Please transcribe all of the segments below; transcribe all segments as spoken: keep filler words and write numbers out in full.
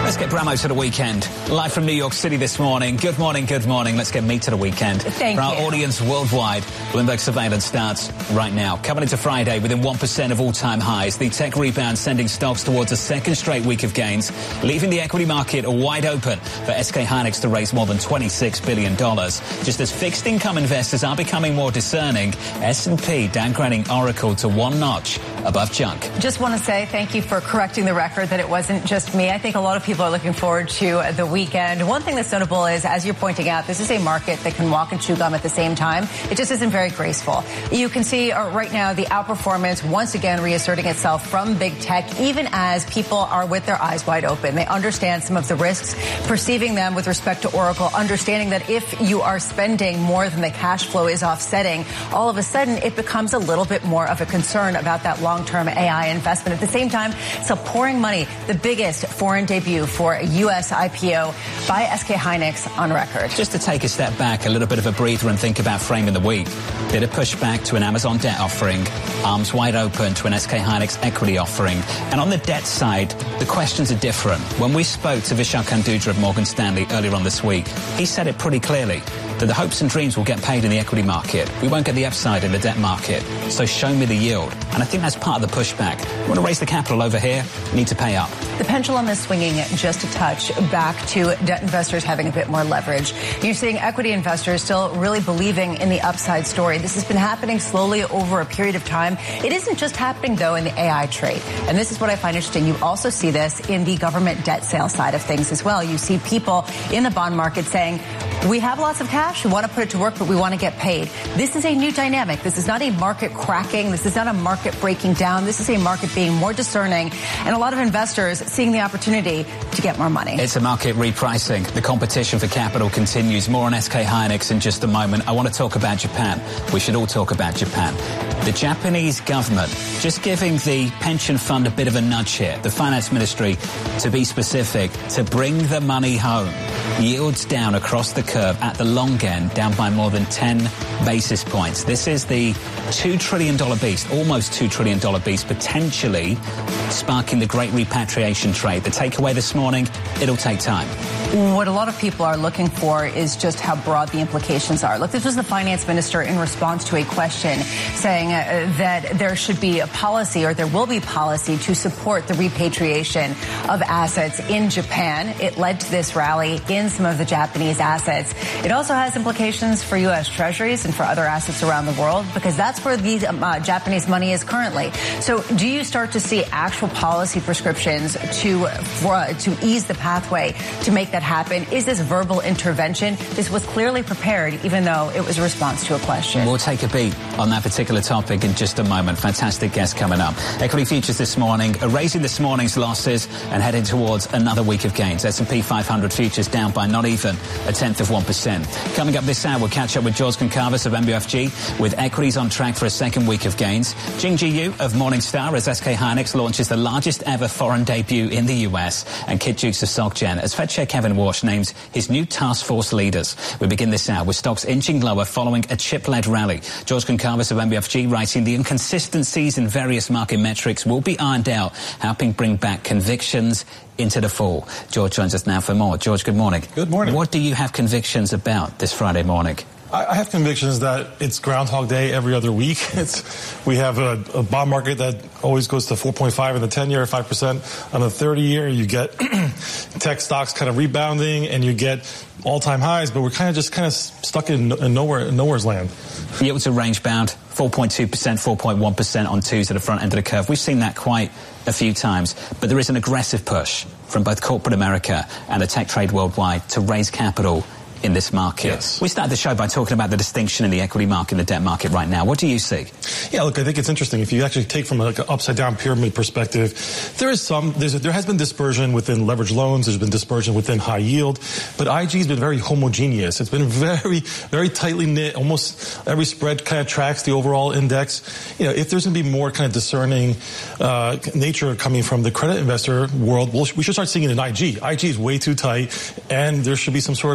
Let's get Bramo to the weekend. Live from New York City this morning. Good morning, good morning. Let's get me to the weekend. Thank For you. our audience worldwide, Bloomberg Surveillance starts right now. Coming into Friday within one percent of all-time highs. The tech rebound sending stocks towards a second straight week of gains, leaving the equity market wide open for S K Hynix to raise more than twenty-six billion dollars. Just as fixed income investors are becoming more discerning, S and P downgrading Oracle to one notch above junk. Just want to say thank you for correcting the record that it wasn't just me. I think a lot of people are looking forward to the weekend. One thing that's notable is, as you're pointing out, this is a market that can walk and chew gum at the same time. It just isn't very graceful. You can see uh, right now the outperformance once again reasserting itself from big tech, even as people are with their eyes wide open. They understand some of the risks, perceiving them with respect to Oracle, understanding that if you are spending more than the cash flow is offsetting, all of a sudden it becomes a little bit more of a concern about that long-term A I investment. At the same time, still pouring money, the biggest foreign debut for a U S I P O by S K Hynix on record. Just to take a step back, a little bit of a breather and think about framing the week. Did a pushback to an Amazon debt offering, arms wide open to an S K Hynix equity offering. And on the debt side, the questions are different. When we spoke to Vishal Kandudra of Morgan Stanley earlier on this week, he said it pretty clearly that the hopes and dreams will get paid in the equity market. We won't get the upside in the debt market. So show me the yield. And I think that's part of the pushback. You want to raise the capital over here, you need to pay up. The pendulum is swinging just a touch back to debt investors having a bit more leverage. You're seeing equity investors still really believing in the upside story. This has been happening slowly over a period of time. It isn't just happening, though, in the A I trade. And this is what I find interesting. You also see this in the government debt sale side of things as well. You see people in the bond market saying, we have lots of cash, we want to put it to work, but we want to get paid. This is a new dynamic. This is not a market cracking. This is not a market breaking down. This is a market being more discerning, and a lot of investors seeing the opportunity to get more money. It's a market repricing. The competition for capital continues. More on S K Hynix in just a moment. I want to talk about Japan. We should all talk about Japan. The Japanese government just giving the pension fund a bit of a nudge here. The finance ministry, to be specific, to bring the money home. Yields down across the curve at the long end, down by more than ten basis points. This is the two trillion dollars beast, almost two trillion dollars beast, potentially sparking the great repatriation trade. The takeaway this morning, it'll take time. What a lot of people are looking for is just how broad the implications are. Look, this was the finance minister in response to a question saying uh, that there should be a policy, or there will be policy, to support the repatriation of assets in Japan. It led to this rally in some of the Japanese assets. It also has implications for U S treasuries and for other assets around the world, because that's where the um, uh, Japanese money is currently. So do you start to see actual policy prescriptions to, for, uh, to ease the pathway to make that happen? Is this verbal intervention? This was clearly prepared, even though it was a response to a question. We'll take a beat on that particular topic in just a moment. Fantastic guest coming up. Equity futures this morning are raising this morning's losses and heading towards another week of gains. S and P five hundred futures down by not even a tenth of one percent. Coming up this hour, we'll catch up with George Goncalves of M U F G with equities on track for a second week of gains. Jing Ji Yu of Morningstar as S K Hynix launches the largest ever foreign debut in the U S. And Kit Jukes of SocGen as Fed Chair Kevin Walsh names his new task force leaders. We begin this hour with stocks inching lower following a chip-led rally. George Goncalves of M U F G writing the inconsistencies in various market metrics will be ironed out, helping bring back convictions into the fall. George joins us now for more. George, good morning. Good morning. What do you have convictions about this Friday morning? I have convictions that it's Groundhog Day every other week. It's, we have a, a bond market that always goes to four point five in the ten-year, five percent on the thirty-year. You get tech stocks kind of rebounding, and you get all-time highs, but we're kind of just kind of stuck in, in nowhere, in nowhere's land. Yields are range-bound, four point two percent, four point one percent on twos at the front end of the curve. We've seen that quite a few times, but there is an aggressive push from both corporate America and the tech trade worldwide to raise capital in this market. Yes. We started the show by talking about the distinction in the equity market and the debt market right now. What do you see? Yeah, look, I think it's interesting. If you actually take from like an upside-down pyramid perspective, there is some, there's a, there has been dispersion within leveraged loans. There's been dispersion within high yield. But I G has been very homogeneous. It's been very, very tightly knit. Almost every spread kind of tracks the overall index. You know, if there's going to be more kind of discerning uh, nature coming from the credit investor world, we'll, we should start seeing it in I G. I G is way too tight, and there should be some sort of a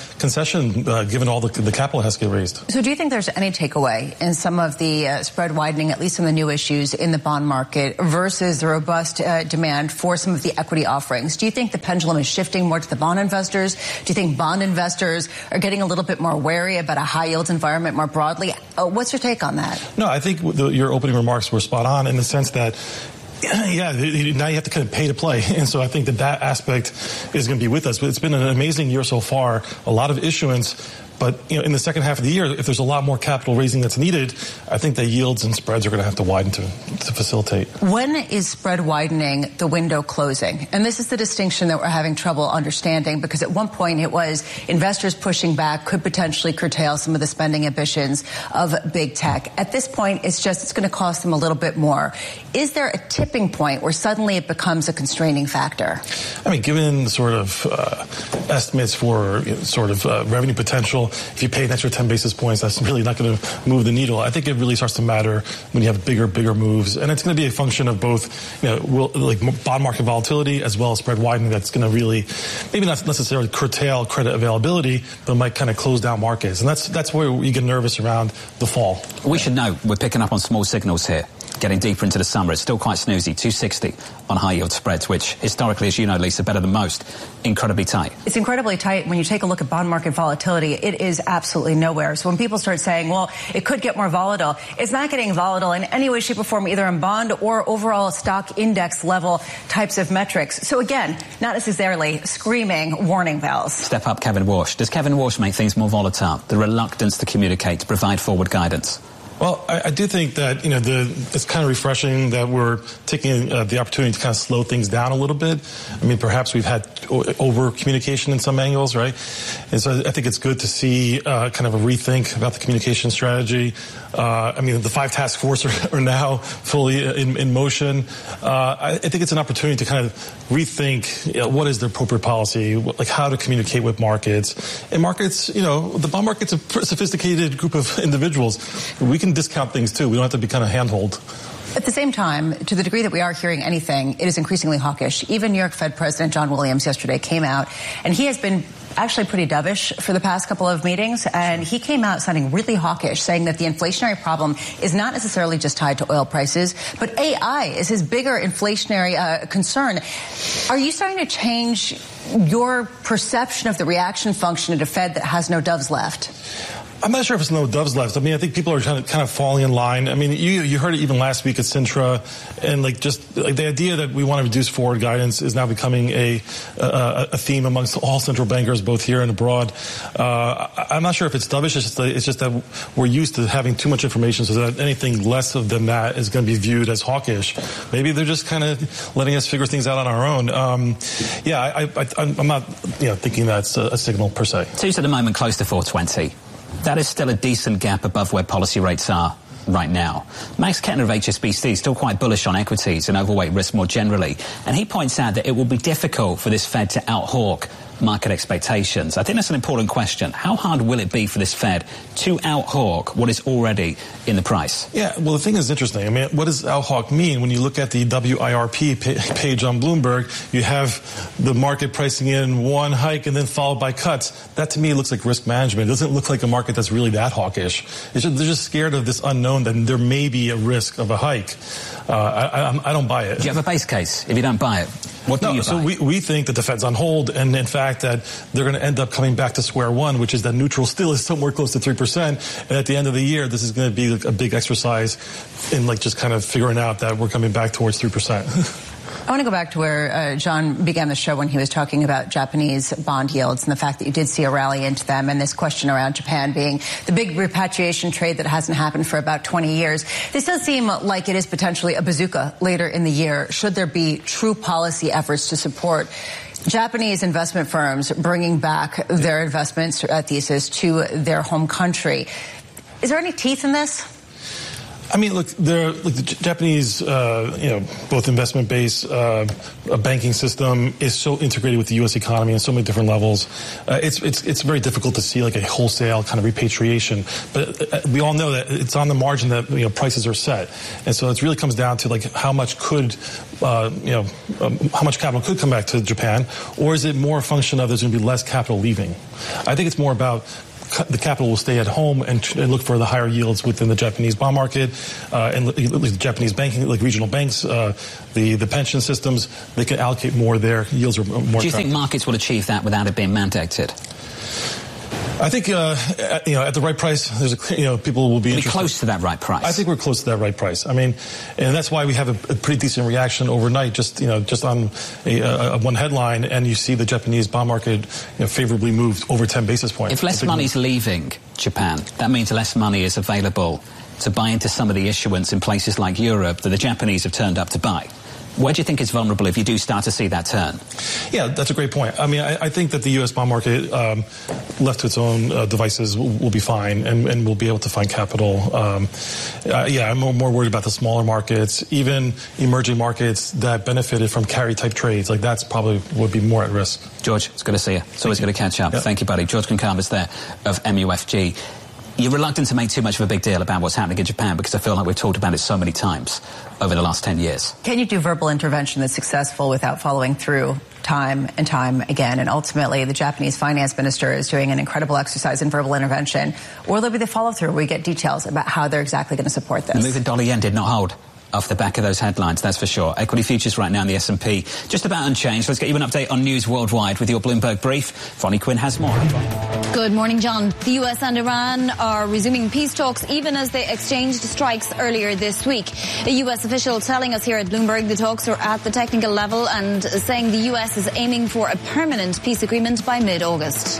concession uh, given all the, the capital has to get raised. So do you think there's any takeaway in some of the uh, spread widening, at least in the new issues in the bond market, versus the robust uh, demand for some of the equity offerings? Do you think the pendulum is shifting more to the bond investors? Do you think bond investors are getting a little bit more wary about a high yields environment more broadly? Uh, what's your take on that? No, I think the, your opening remarks were spot on in the sense that yeah, now you have to kind of pay to play. And so I think that that aspect is going to be with us. But it's been an amazing year so far, a lot of issuance. But you know, in the second half of the year, if there's a lot more capital raising that's needed, I think the yields and spreads are going to have to widen to, to facilitate. When is spread widening the window closing? And this is the distinction that we're having trouble understanding, because at one point it was investors pushing back could potentially curtail some of the spending ambitions of big tech. At this point, it's just it's going to cost them a little bit more. Is there a tipping point where suddenly it becomes a constraining factor? I mean, given sort of uh, estimates for you know, sort of uh, revenue potential, if you pay an extra ten basis points, that's really not going to move the needle. I think it really starts to matter when you have bigger, bigger moves. And it's going to be a function of both, you know, will, like bond market volatility as well as spread widening that's going to really, maybe not necessarily curtail credit availability, but might kind of close down markets. And that's, that's where you get nervous around the fall. We should know we're picking up on small signals here. Getting deeper into the summer, it's still quite snoozy, two sixty on high yield spreads, which historically, as you know, Lisa, better than most, incredibly tight. It's incredibly tight. When you take a look at bond market volatility, it is absolutely nowhere. So when people start saying, well, it could get more volatile, it's not getting volatile in any way, shape, or form, either in bond or overall stock index level types of metrics. So again, not necessarily screaming warning bells. Step up, Kevin Walsh. Does Kevin Walsh make things more volatile? The reluctance to communicate, to provide forward guidance? Well, I, I do think that, you know, the, it's kind of refreshing that we're taking uh, the opportunity to kind of slow things down a little bit. I mean, perhaps we've had over communication in some angles, right? And so I think it's good to see uh, kind of a rethink about the communication strategy. Uh, I mean, the five task force are, are now fully in, in motion. Uh, I, I think it's an opportunity to kind of rethink, you know, what is the appropriate policy, like how to communicate with markets. And markets, you know, the bond market's a sophisticated group of individuals. We can discount things too. We don't have to be kind of handhold. At the same time, to the degree that we are hearing anything, it is increasingly hawkish. Even New York Fed President John Williams yesterday came out, and he has been actually pretty dovish for the past couple of meetings, and he came out sounding really hawkish, saying that the inflationary problem is not necessarily just tied to oil prices, but A I is his bigger inflationary uh, concern. Are you starting to change your perception of the reaction function at a Fed that has no doves left? I'm not sure if it's no doves left. I mean, I think people are trying to kind of falling in line. I mean, you you heard it even last week at Sintra, and like just like the idea that we want to reduce forward guidance is now becoming a a, a theme amongst all central bankers, both here and abroad. Uh, I'm not sure if it's dovish. It's just, it's just that we're used to having too much information, so that anything less of than that is going to be viewed as hawkish. Maybe they're just kind of letting us figure things out on our own. Um, yeah, I, I, I'm not you know thinking that's a, a signal per se. Two's at the moment close to four twenty. That is still a decent gap above where policy rates are right now. Max Kettner of H S B C is still quite bullish on equities and overweight risk more generally. And he points out that it will be difficult for this Fed to out-hawk market expectations. I think that's an important question. How hard will it be for this Fed to out-hawk what is already in the price? Yeah, well, the thing is interesting. I mean, what does out-hawk mean? When you look at the W I R P page on Bloomberg, you have the market pricing in one hike and then followed by cuts. That, to me, looks like risk management. It doesn't look like a market that's really that hawkish. It's just, they're just scared of this unknown that there may be a risk of a hike. Uh, I, I, I don't buy it. Do you have a base case if you don't buy it? What do no, you so buy? we, we think that the Fed's on hold, and in fact that they're going to end up coming back to square one, which is that neutral still is somewhere close to three percent. And at the end of the year, this is going to be like a big exercise in like just kind of figuring out that we're coming back towards three percent. I want to go back to where uh, John began the show when he was talking about Japanese bond yields and the fact that you did see a rally into them, and this question around Japan being the big repatriation trade that hasn't happened for about twenty years. This does seem like it is potentially a bazooka later in the year, should there be true policy efforts to support Japanese investment firms bringing back their investment uh, thesis to their home country. Is there any teeth in this? I mean, look, there, like the Japanese, uh, you know, both investment base, uh, a banking system is so integrated with the U S economy on so many different levels. Uh, it's it's it's very difficult to see like a wholesale kind of repatriation. But uh, we all know that it's on the margin that you know prices are set, and so it really comes down to like how much could, uh, you know, um, how much capital could come back to Japan, or is it more a function of there's going to be less capital leaving? I think it's more about the capital will stay at home and, and look for the higher yields within the Japanese bond market, uh, and the Japanese banking, like regional banks, uh, the the pension systems. They can allocate more there. Yields are more. Do you attractive. think markets will achieve that without it being mandated? I think, uh, at, you know, at the right price, there's a, you know, people will be We're interested. close to that right price. I think we're close to that right price. I mean, and that's why we have a, a pretty decent reaction overnight, just, you know, just on a, a, a one headline, and you see the Japanese bond market, you know, favorably moved over ten basis points. If less money is leaving Japan, that means less money is available to buy into some of the issuance in places like Europe that the Japanese have turned up to buy. Where do you think it's vulnerable if you do start to see that turn? Yeah, that's a great point. I mean, I, I think that the U S bond market, um, left to its own uh, devices, will, will be fine, and, and we'll be able to find capital. Um, uh, yeah, I'm more, more worried about the smaller markets, even emerging markets that benefited from carry-type trades. Like, that's probably would be more at risk. George, it's good to see you. It's always good to catch up. Yeah. Thank you, buddy. George Concarbis there of M U F G. You're reluctant to make too much of a big deal about what's happening in Japan because I feel like we've talked about it so many times over the last ten years. Can you do verbal intervention that's successful without following through time and time again? And ultimately, the Japanese finance minister is doing an incredible exercise in verbal intervention. Or there'll be the follow-through where we get details about how they're exactly going to support this. The move in dollar yen did not hold off the back of those headlines, that's for sure. Equity futures right now in the S and P just about unchanged. Let's get you an update on news worldwide with your Bloomberg Brief. Vonnie Quinn has more. Good morning, John. The U S and Iran are resuming peace talks even as they exchanged strikes earlier this week. A U S official telling us here at Bloomberg the talks are at the technical level and saying the U S is aiming for a permanent peace agreement by mid-August.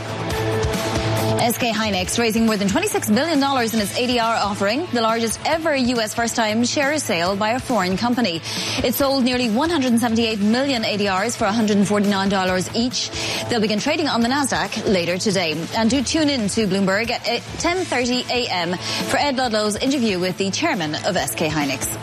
S K Hynix raising more than twenty-six billion dollars in its A D R offering, the largest ever U S first-time share sale by a foreign company. It sold nearly one hundred seventy-eight million A D Rs for one hundred forty-nine dollars each. They'll begin trading on the Nasdaq later today. And do tune in to Bloomberg at ten thirty a m for Ed Ludlow's interview with the chairman of S K Hynix.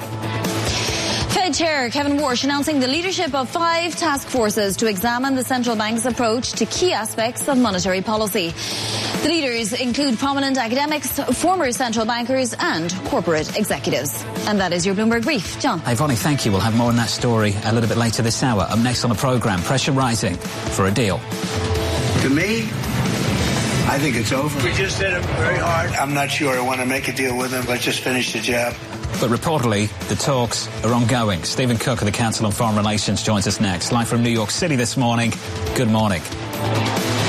Fed Chair Kevin Warsh announcing the leadership of five task forces to examine the central bank's approach to key aspects of monetary policy. The leaders include prominent academics, former central bankers and corporate executives. And that is your Bloomberg Brief. John. Hey, Vonnie, thank you. We'll have more on that story a little bit later this hour. Up next on the programme, pressure rising for a deal. To me, I think it's over. We just hit him very hard. I'm not sure I want to make a deal with him. Let's just finish the job. But reportedly, the talks are ongoing. Stephen Cook of the Council on Foreign Relations joins us next. Live from New York City this morning. Good morning.